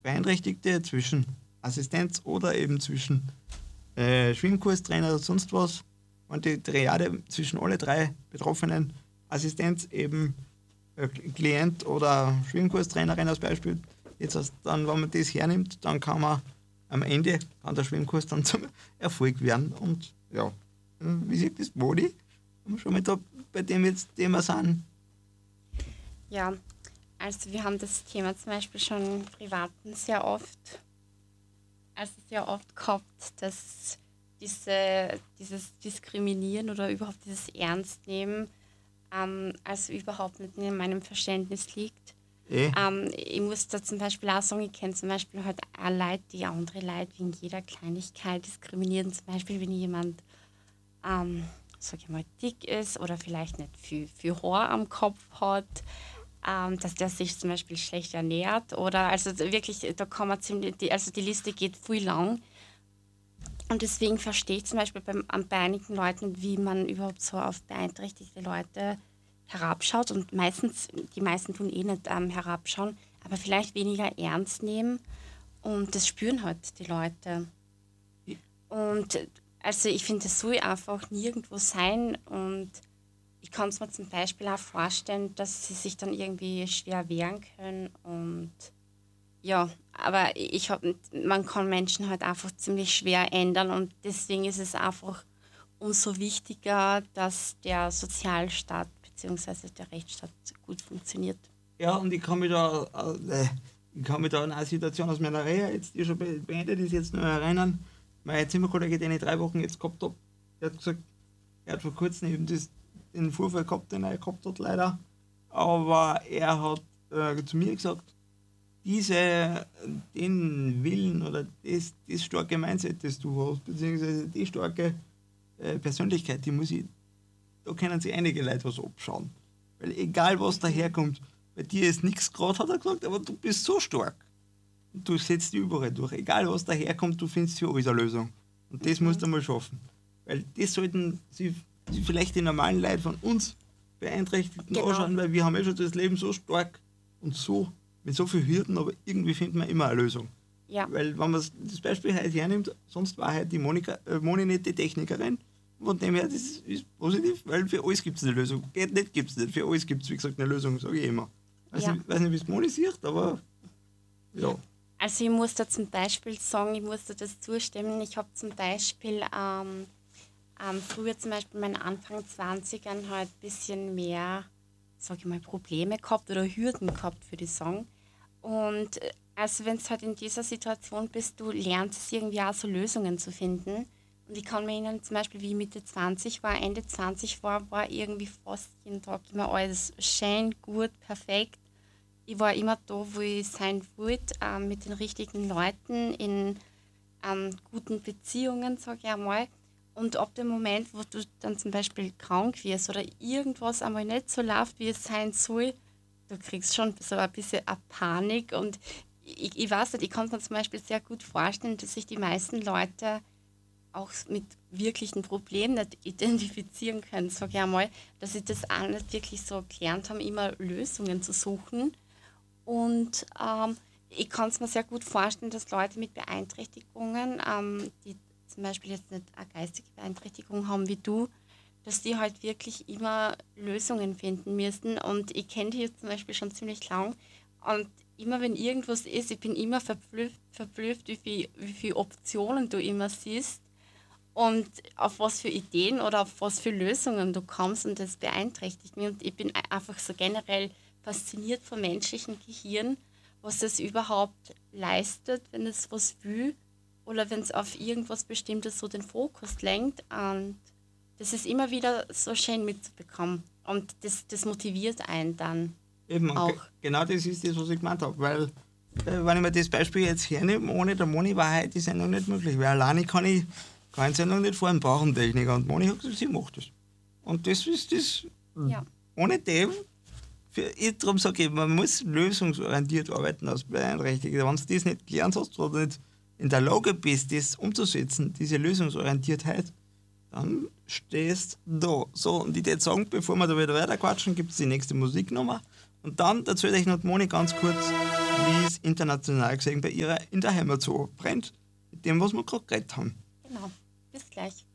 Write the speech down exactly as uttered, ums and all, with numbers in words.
Beeinträchtigte, zwischen Assistenz oder eben zwischen äh, Schwimmkurstrainer oder sonst was. Und die Triade zwischen alle drei Betroffenen, Assistenz eben äh, Klient oder Schwimmkurstrainerin als Beispiel. Jetzt als dann, wenn man das hernimmt, dann kann man am Ende kann der Schwimmkurs dann zum Erfolg werden. Und ja, wie sieht das Body? Wenn wir schon mal da bei dem jetzt Thema sind. Ja, also wir haben das Thema zum Beispiel schon im Privaten sehr oft, also sehr oft gehabt, dass diese, dieses Diskriminieren oder überhaupt dieses Ernstnehmen ähm, also überhaupt nicht in meinem Verständnis liegt. Eh, Ähm, ich muss da zum Beispiel auch sagen, ich kenne zum Beispiel halt auch Leute, die andere Leute wegen jeder Kleinigkeit diskriminieren. Zum Beispiel, wenn jemand, ähm, sag ich mal, dick ist oder vielleicht nicht viel, viel Haar am Kopf hat, ähm, dass der sich zum Beispiel schlecht ernährt oder also wirklich, da kann man ziemlich, die, also die Liste geht viel lang. Und deswegen verstehe ich zum Beispiel beim, bei einigen Leuten nicht, wie man überhaupt so auf beeinträchtigte Leute herabschaut. Und meistens, die meisten tun eh nicht ähm, herabschauen, aber vielleicht weniger ernst nehmen. Und das spüren halt die Leute. Und äh, also ich finde, das soll einfach nirgendwo sein. Und ich kann es mir zum Beispiel auch vorstellen, dass sie sich dann irgendwie schwer wehren können. Und ja, aber ich hab, man kann Menschen halt einfach ziemlich schwer ändern und deswegen ist es einfach umso wichtiger, dass der Sozialstaat bzw. der Rechtsstaat gut funktioniert. ja, und ich kann mich da, äh, ich kann mich da an eine Situation aus meiner Reha, jetzt, die schon be- beendet ist, jetzt nur erinnern. Mein Zimmerkollege, den ich drei Wochen jetzt gehabt habe, der hat gesagt, er hat vor kurzem eben das, den Vorfall gehabt, den er gehabt hat, leider. Aber er hat äh, zu mir gesagt, diese, den Willen oder das, das starke Mindset, das du hast, beziehungsweise die starke äh, Persönlichkeit, die muss ich, da können sich einige Leute was abschauen. Weil egal was daherkommt, bei dir ist nichts gerade, hat er gesagt, aber du bist so stark. Und du setzt die überall durch. Egal was daherkommt, du findest für alles eine Lösung. Und das musst du mal schaffen. Weil das sollten sie, sie vielleicht die normalen Leute von uns Beeinträchtigten Genau, anschauen, weil wir haben ja schon das Leben so stark und so, mit so vielen Hürden, aber irgendwie findet man immer eine Lösung. ja, Weil, wenn man das Beispiel heute hernimmt, sonst war halt die Monika, äh, Moni nicht die Technikerin. Von dem her, das ist, ist positiv, weil für alles gibt es eine Lösung. Geht nicht, gibt es nicht. Für alles gibt es, wie gesagt, eine Lösung, sage ich immer. Weiß ja, nicht, weiß nicht wie es Moni sieht, aber ja. ja. Also ich muss da zum Beispiel sagen, ich muss da das zustimmen. Ich habe zum Beispiel ähm, ähm, früher zum Beispiel in meinen Anfang zwanzigern halt ein bisschen mehr, sag ich mal, Probleme gehabt oder Hürden gehabt für die Song. Und äh, also wenn du halt in dieser Situation bist, du lernst es irgendwie auch so Lösungen zu finden. Und ich kann mir erinnern, zum Beispiel wie ich Mitte zwanzig war, Ende zwanzig war, war irgendwie fast jeden Tag immer alles schön, gut, perfekt. Ich war immer da, wo ich sein wollte, ähm, mit den richtigen Leuten, in ähm, guten Beziehungen, sage ich einmal. Und ab dem Moment, wo du dann zum Beispiel krank wirst oder irgendwas einmal nicht so läuft, wie es sein soll, du kriegst schon so ein bisschen eine Panik. Und ich, ich weiß nicht, ich kann mir zum Beispiel sehr gut vorstellen, dass sich die meisten Leute auch mit wirklichen Problemen nicht identifizieren können, sage ich einmal, dass sie das auch nicht wirklich so gelernt haben, immer Lösungen zu suchen. Und ähm, ich kann es mir sehr gut vorstellen, dass Leute mit Beeinträchtigungen, ähm, die zum Beispiel jetzt nicht eine geistige Beeinträchtigung haben wie du, dass die halt wirklich immer Lösungen finden müssen. Und ich kenne die jetzt zum Beispiel schon ziemlich lang. Und immer wenn irgendwas ist, ich bin immer verblüfft, verblüfft wie viele wie viel Optionen du immer siehst und auf was für Ideen oder auf was für Lösungen du kommst und das beeinträchtigt mich. Und ich bin einfach so generell fasziniert vom menschlichen Gehirn, was es überhaupt leistet, wenn es was will oder wenn es auf irgendwas Bestimmtes so den Fokus lenkt. Und das ist immer wieder so schön mitzubekommen. Und das, das motiviert einen dann Eben, und ge auch. genau das ist das, was ich gemeint habe. Weil, äh, wenn ich mir das Beispiel jetzt hernehme, ohne der Moni war heute die Sendung nicht möglich. Weil alleine kann ich keine Sendung nicht fahren, brauchen Techniker. Und Moni hat gesagt, sie macht das. Und das ist das, Ja, ohne dem, für, ich darum sage ich, man muss lösungsorientiert arbeiten als Beeinträchtigter. Wenn du das nicht gelernt hast oder nicht in der Lage bist, das umzusetzen, diese Lösungsorientiertheit, dann stehst du da. So, und ich würde sagen, bevor wir da wieder weiter quatschen, gibt es die nächste Musiknummer. Und dann erzähle ich noch die Moni ganz kurz, wie es international gesehen bei ihrer in der Heimat so brennt, mit dem, was wir gerade geredet haben. Genau. Bis gleich.